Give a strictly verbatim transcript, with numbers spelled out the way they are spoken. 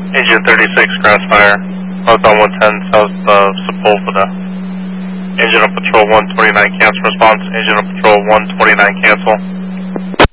Engine thirty-six, Crossfire. Hotel one ten, south of Sepulveda. Engine on patrol one twenty-nine, cancel response. Engine on patrol one twenty-nine, cancel.